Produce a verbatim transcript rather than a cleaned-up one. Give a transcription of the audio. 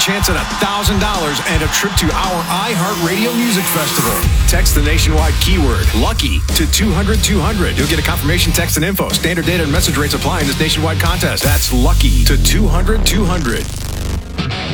chance at one thousand dollars and a trip to our iHeartRadio Music Festival. Text the nationwide keyword LUCKY to two hundred two hundred. You'll get a confirmation text and info. Standard data and message rates apply in this nationwide contest. That's LUCKY to two hundred two hundred.